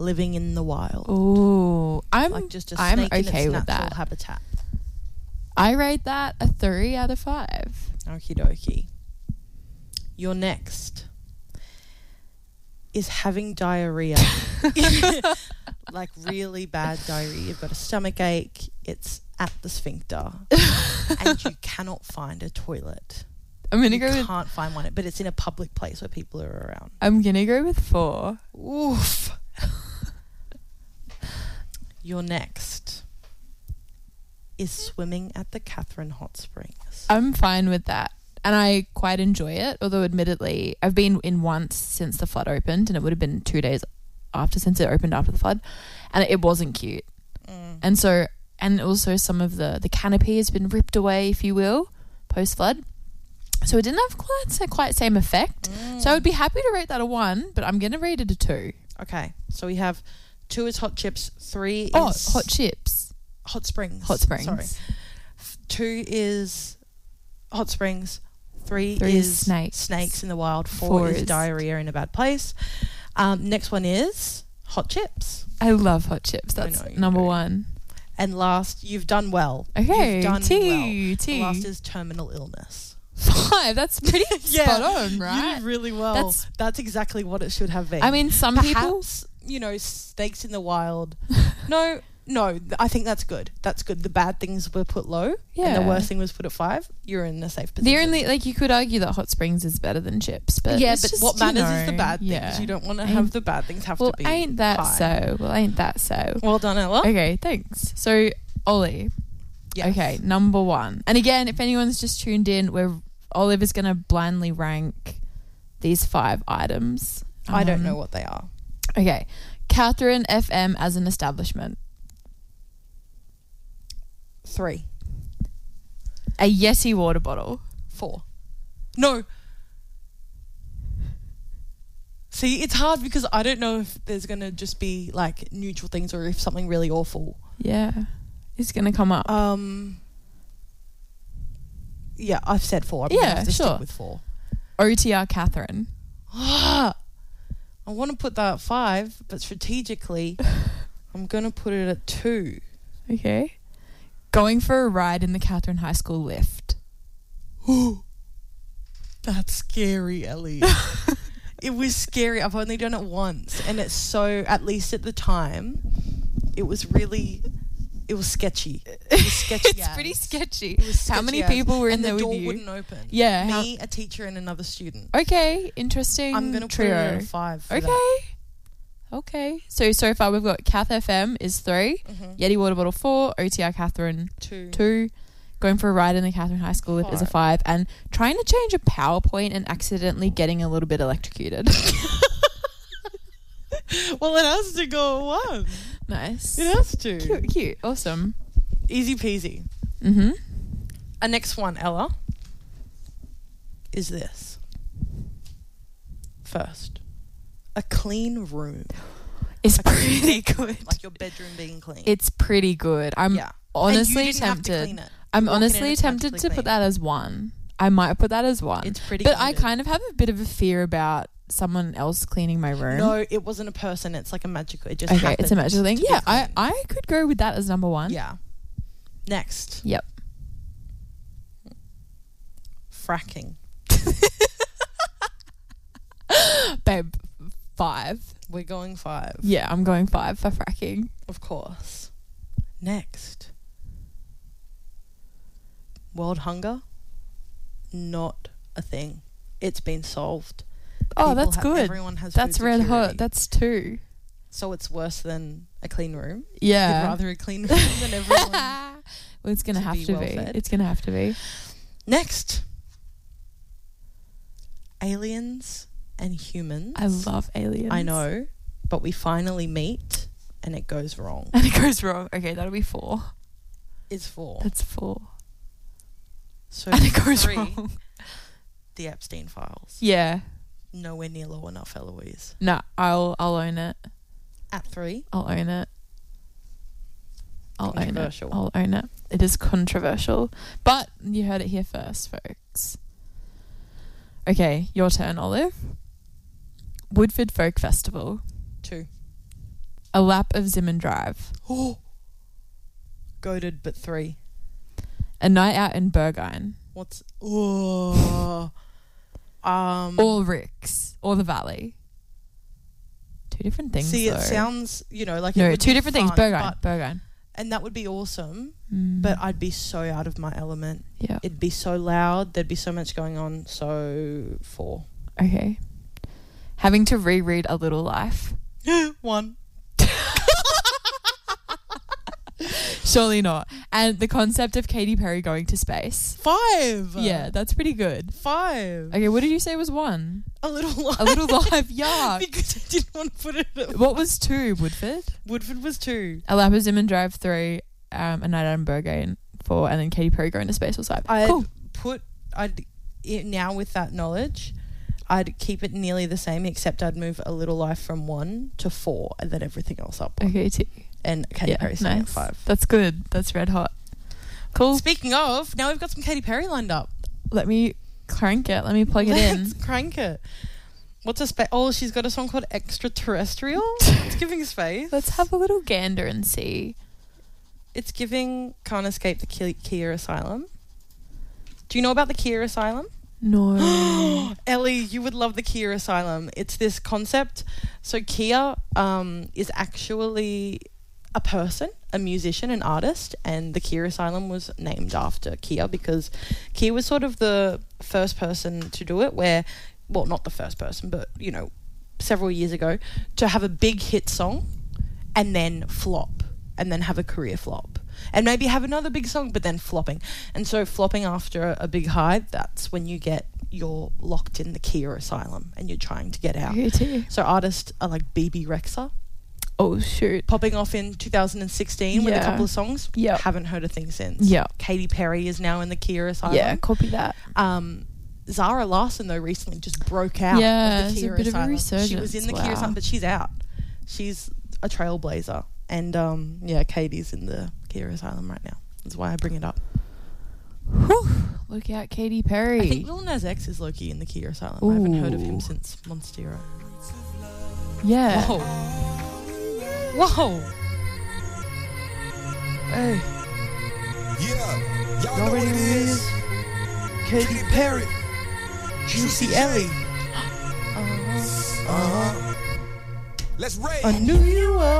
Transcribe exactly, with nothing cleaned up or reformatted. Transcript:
living in the wild. Ooh, I'm Like just a I'm snake in okay its with natural that. habitat. I rate that a three out of five. Okie dokie. Your next is having diarrhea. Like really bad diarrhea. You've got a stomach ache. It's at the sphincter. And you cannot find a toilet. I'm gonna You go with can't find one, but it's in a public place where people are around. I'm gonna go with four. Oof. Your next is swimming at the Catherine Hot Springs. I'm fine with that. And I quite enjoy it, although admittedly I've been in once since the flood opened, and it would have been two days after since it opened after the flood, and it wasn't cute. Mm. And so, and also some of the, the canopy has been ripped away, if you will, post-flood. So it didn't have quite, quite same effect. Mm. So I would be happy to rate that a one, but I'm going to rate it a two. Okay, so we have two is hot chips, three is... Oh, hot chips. Hot springs. Hot springs. Sorry. F- Two is hot springs. Three, Three is is snakes. snakes in the wild. Four, Four is, is- diarrhea in a bad place. Um, next one is hot chips. I love hot chips. I That's know you number do. one. And last, you've done well. Okay, You've done T, well. T. The last is terminal illness. Five. That's pretty Yeah. spot on, You right? did really well. That's- That's exactly what it should have been. I mean, some people... Perhaps, you know, snakes in the wild. No, no, th- I think that's good. That's good. The bad things were put low, and Yeah. the worst thing was put at five. You're in a safe position. The only, like, you could argue that hot springs is better than chips, but yeah, it's but just, what you matters is the know, bad things. yeah. You don't want to Ain't- have the bad things have Well, to be ain't that high. so? Well, ain't that so? Well done, Ella. Okay, thanks. So, Ollie. Yes. Okay, number one. And again, if anyone's just tuned in, we're Olive is going to blindly rank these five items. I don't Um, know what they are. Okay, Catherine F M as an establishment. Three. A Yeti water bottle. Four. No. See, it's hard because I don't know if there's going to just be like neutral things or if something really awful. Yeah, it's going to come up. Um. Yeah, I've said four. I'm gonna Yeah, have to sure. stick with four. O T R Catherine. I want to put that at five, but strategically, I'm going to put it at two. Okay. Going for a ride in the Catherine High School lift. That's scary, Ellie. It was scary. I've only done it once, and it's so, at least at the time, it was really, it was sketchy. It was sketchy. It's as. pretty sketchy. It was How sketchy many as. people were in and there the with door you? wouldn't open. Yeah, how- Me, a teacher, and another student. Okay, interesting. I'm going to put trio. it at a five for Okay. that. Okay. So, so far we've got Cath F M is three, Mhm. Yeti Water Bottle four, O T R Catherine Two. two, going for a ride in the Catherine High School lift is a Five. five, and trying to change a PowerPoint and accidentally getting a little bit electrocuted. Well, it has to go at one. Nice. It has to. Cute, cute. Awesome. Easy peasy. Mm-hmm. Our next one, Ella, is this. First, a clean room. It's Like a pretty bedroom, good. Like your bedroom being clean. It's pretty good. I'm yeah. honestly and you didn't have to tempted. clean it. I'm You walk in and honestly it's tempted magically to put clean. that as one. I might put that as one. It's pretty But I good. kind of have a bit of a fear about someone else cleaning my room. No, it wasn't a person. It's like a magical. It just okay, happened. it's a magical thing. to be Yeah, I, clean. I could go with that as number one. Yeah. Next, Yep. fracking. Babe, five. We're going five. Yeah, I'm going five for fracking. Of course. Next, world hunger. Not a thing. It's been solved. Oh, People that's ha- good. Everyone has That's food red security. hot. That's two. So it's worse than a clean room. Yeah. You'd rather a clean room than everyone. Well, it's going to to have be to well be. fed. It's going to have to be. Next, aliens and humans. I love aliens. I know, but we finally meet and it goes wrong. And it goes wrong. Okay, that'll be four. It's four. That's four. So And it goes three, wrong. the Epstein files. Yeah. Nowhere near low enough, Eloise. No, I'll I'll own it. At three, I'll own it. I'll own it. Controversial. I'll own it. It is controversial. But you heard it here first, folks. Okay, your turn, Olive. Woodford Folk Festival. two. A lap of Zimmern Drive. Oh, goated, but three. A night out in Berghain. What's oh, um, Or Rick's. Or the Valley. Two different things, see, though. it sounds, you know, like it No, would two be different things. fun, Berghain. but- Berghain. and that would be awesome. Mm. But I'd be so out of my element. Yeah. It'd be so loud. There'd be so much going on. So four. Okay. Having to reread A Little Life. One. Surely not. And the concept of Katy Perry going to space. Five. Yeah, that's pretty good. Five. Okay, what did you say was one? A little life. A Little Life, yuck. Because I didn't want to put it at What was two, Woodford? Woodford was two. A lap of Zimmern Drive, three. Um, a night out in Berghain, four. And then Katy Perry going to space was five. I'd Cool. put, I'd, it, now with that knowledge, I'd keep it nearly the same, except I'd move A Little Life from one to four and then everything else up. Okay, two. And Katy Yeah, Perry staying nice. at five. That's good. That's red hot. Cool. Speaking of, now we've got some Katy Perry lined up. Let me crank it. Let me plug it in. Let's crank it. What's a space? Oh, she's got a song called Extraterrestrial. It's giving space. Let's have a little gander and see. It's giving Can't Escape the Ki- Kia Asylum. Do you know about the Kia Asylum? No. Ellie, you would love the Kia Asylum. It's this concept. So Kia um, is actually a person, a musician, an artist, and the Kia Asylum was named after Kia because Kia was sort of the first person to do it where, well, not the first person, but, you know, several years ago, to have a big hit song and then flop and then have a career flop. And maybe have another big song, but then flopping. And so flopping after a big high, that's when you get, you're locked in the Kia Asylum and you're trying to get out. Okay, too. So artists are like B B Rexa, Oh, shoot. popping off in two thousand sixteen with a Yeah. couple of songs. Yep. Haven't heard a thing since. Yeah. Katy Perry is now in the Kia Asylum. Yeah, copy that. Um, Zara Larsson, though, recently just broke out Yeah, of the it's a Kia bit of a Asylum. She was resurgence, in the wow. Kia Asylum, but she's out. She's a trailblazer. And, um, yeah, Katie's in the Kia Asylum right now. That's why I bring it up. Whew. Look out, Katy Perry. I think Lil Nas X is low-key in the Kia Asylum. I haven't heard of him Ooh. since Monstera. Yeah. Whoa. Whoa. Hey. Yeah, y'all, Y'all know what ready it to is. Katy Perry. Juicy Ellie. Uh-huh. Let's rage. I knew you were.